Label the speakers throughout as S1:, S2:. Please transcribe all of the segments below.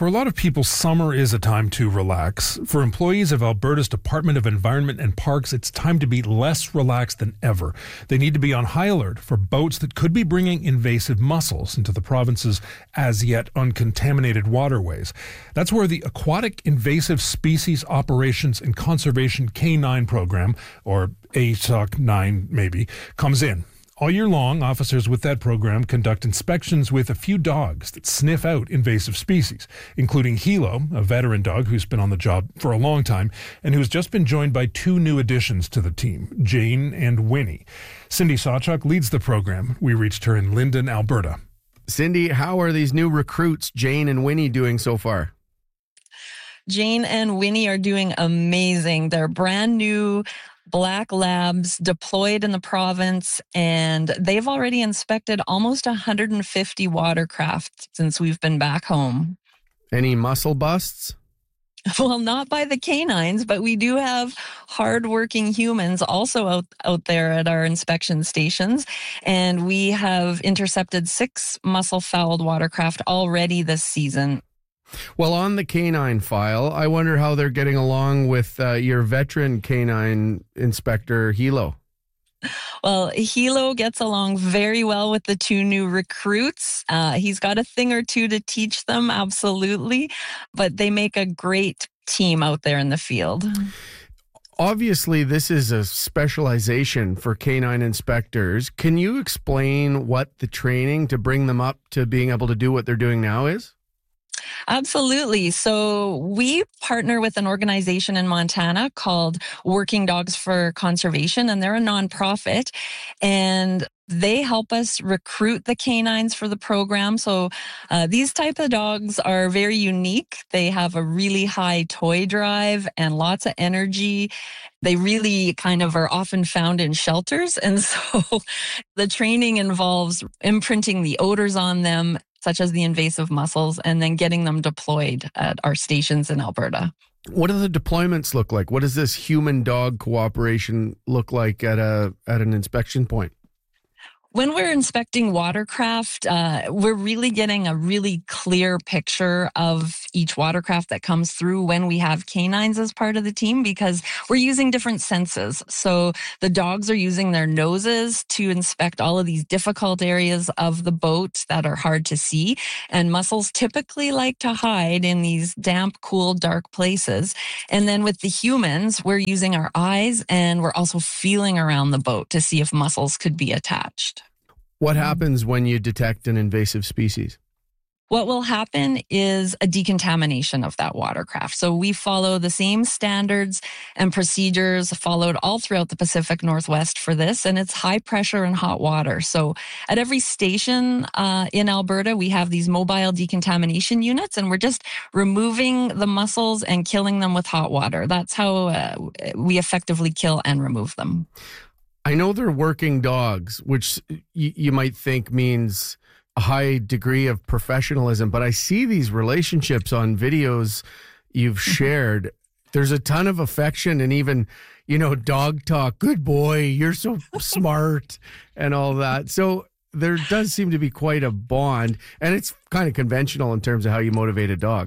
S1: For a lot of people, summer is a time to relax. For employees of Alberta's Department of Environment and Parks, it's time to be less relaxed than ever. They need to be on high alert for boats that could be bringing invasive mussels into the province's as yet uncontaminated waterways. That's where the Aquatic Invasive Species Operations and Conservation K9 program, or ASOC 9 maybe, comes in. All year long, officers with that program conduct inspections with a few dogs that sniff out invasive species, including Hilo, a veteran dog who's been on the job for a long time and who's just been joined by two new additions to the team, Jane and Winnie. Cindy Sawchuk leads the program. We reached her in Linden, Alberta.
S2: Cindy, how are these new recruits, Jane and Winnie, doing so far?
S3: Jane and Winnie are doing amazing. They're brand new Black Labs deployed in the province, and they've already inspected almost 150 watercraft since we've been back home.
S2: Any mussel busts?
S3: Well, not by the canines, but we do have hardworking humans also out there at our inspection stations, and we have intercepted 6 mussel-fouled watercraft already this season.
S2: Well, on the canine file, I wonder how they're getting along with your veteran canine inspector, Hilo.
S3: Well, Hilo gets along very well with the 2 new recruits. He's got a thing or two to teach them, absolutely, but they make a great team out there in the field.
S2: Obviously, this is a specialization for canine inspectors. Can you explain what the training to bring them up to being able to do what they're doing now is?
S3: Absolutely. So we partner with an organization in Montana called Working Dogs for Conservation, and they're a nonprofit, and they help us recruit the canines for the program. So these type of dogs are very unique. They have a really high toy drive and lots of energy. They really kind of are often found in shelters. And so the training involves imprinting the odors on them, such as the invasive mussels, and then getting them deployed at our stations in Alberta.
S2: What do the deployments look like? What does this human-dog cooperation look like at an inspection point?
S3: When we're inspecting watercraft, we're really getting a really clear picture of each watercraft that comes through when we have canines as part of the team, because we're using different senses. So the dogs are using their noses to inspect all of these difficult areas of the boat that are hard to see. And mussels typically like to hide in these damp, cool, dark places. And then with the humans, we're using our eyes, and we're also feeling around the boat to see if mussels could be attached.
S2: What happens when you detect an invasive species?
S3: What will happen is a decontamination of that watercraft. So we follow the same standards and procedures followed all throughout the Pacific Northwest for this, and it's high pressure and hot water. So at every station in Alberta, we have these mobile decontamination units, and we're just removing the mussels and killing them with hot water. That's how we effectively kill and remove them.
S2: I know they're working dogs, which you might think means a high degree of professionalism, but I see these relationships on videos you've shared. There's a ton of affection and even, dog talk. Good boy, you're so smart and all that. So there does seem to be quite a bond, and it's kind of conventional in terms of how you motivate a dog.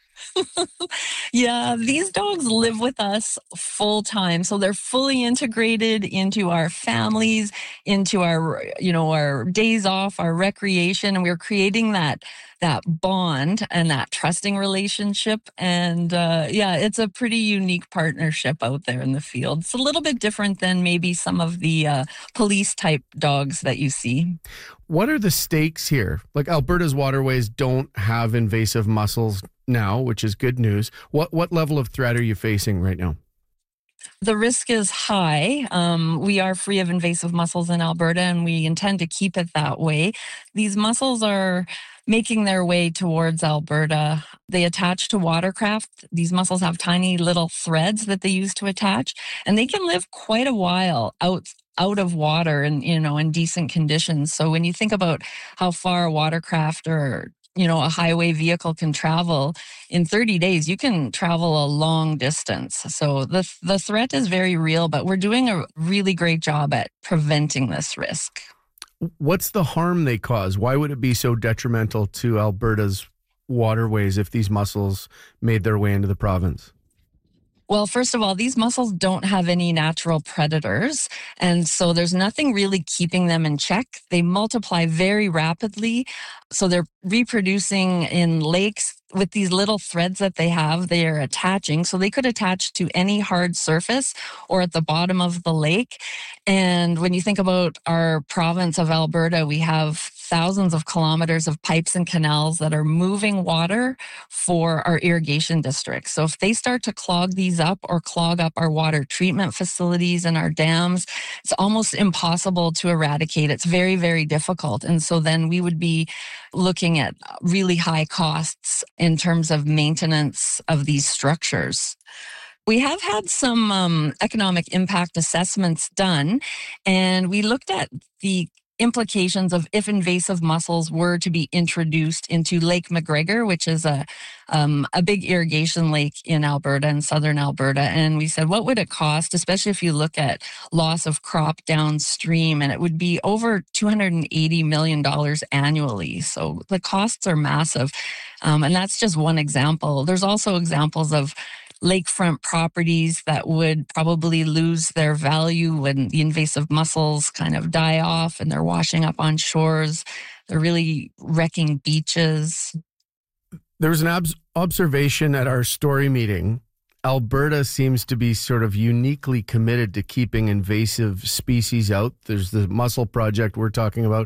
S3: Yeah, these dogs live with us full time. So they're fully integrated into our families, into our days off, our recreation. And we're creating that bond and that trusting relationship. And it's a pretty unique partnership out there in the field. It's a little bit different than maybe some of the police type dogs that you see.
S2: What are the stakes here? Like, Alberta's waterways don't have invasive mussels now, which is good news. What level of threat are you facing right now?
S3: The risk is high. We are free of invasive mussels in Alberta, and we intend to keep it that way. These mussels are making their way towards Alberta. They attach to watercraft. These mussels have tiny little threads that they use to attach, and they can live quite a while out of water and, in decent conditions. So when you think about how far a watercraft or a highway vehicle can travel, in 30 days, you can travel a long distance. So the threat is very real, but we're doing a really great job at preventing this risk.
S2: What's the harm they cause? Why would it be so detrimental to Alberta's waterways if these mussels made their way into the province?
S3: Well, first of all, these mussels don't have any natural predators, and so there's nothing really keeping them in check. They multiply very rapidly, so they're reproducing in lakes with these little threads that they have. They are attaching, so they could attach to any hard surface or at the bottom of the lake. And when you think about our province of Alberta, we have thousands of kilometers of pipes and canals that are moving water for our irrigation districts. So if they start to clog these up or clog up our water treatment facilities and our dams, it's almost impossible to eradicate. It's very, very difficult. And so then we would be looking at really high costs in terms of maintenance of these structures. We have had some economic impact assessments done, and we looked at the implications of if invasive mussels were to be introduced into Lake McGregor, which is a big irrigation lake in Alberta and southern Alberta. And we said, what would it cost, especially if you look at loss of crop downstream? And it would be over $280 million annually. So the costs are massive. And that's just one example. There's also examples of lakefront properties that would probably lose their value when the invasive mussels kind of die off and they're washing up on shores. They're really wrecking beaches.
S2: There was an observation at our story meeting. Alberta seems to be sort of uniquely committed to keeping invasive species out. There's the Mussel Project we're talking about.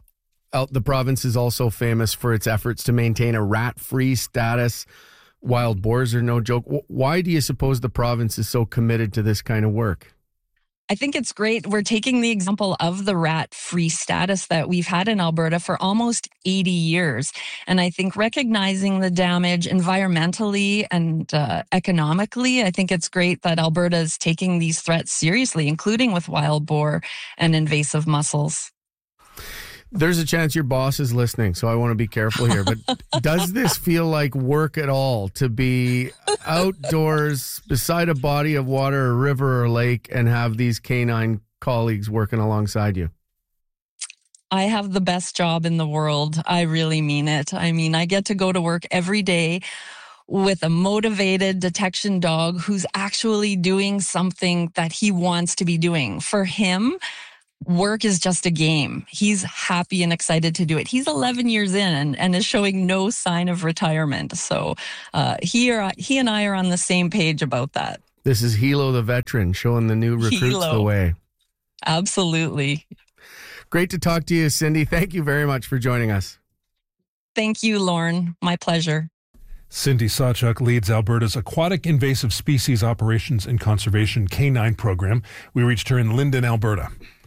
S2: The province is also famous for its efforts to maintain a rat-free status. Wild boars are no joke. Why do you suppose the province is so committed to this kind of work?
S3: I think it's great. We're taking the example of the rat-free status that we've had in Alberta for almost 80 years. And I think recognizing the damage environmentally and economically, I think it's great that Alberta is taking these threats seriously, including with wild boar and invasive mussels.
S2: There's a chance your boss is listening, so I want to be careful here. But does this feel like work at all to be outdoors beside a body of water, a river or lake, and have these canine colleagues working alongside you?
S3: I have the best job in the world. I really mean it. I mean, I get to go to work every day with a motivated detection dog who's actually doing something that he wants to be doing. For him, work is just a game. He's happy and excited to do it. He's 11 years in and is showing no sign of retirement. So he and I are on the same page about that.
S2: This is Hilo the veteran showing the new recruits the way.
S3: Absolutely.
S2: Great to talk to you, Cindy. Thank you very much for joining us.
S3: Thank you, Lauren. My pleasure.
S1: Cindy Sawchuk leads Alberta's Aquatic Invasive Species Operations and Conservation Canine Program. We reached her in Linden, Alberta.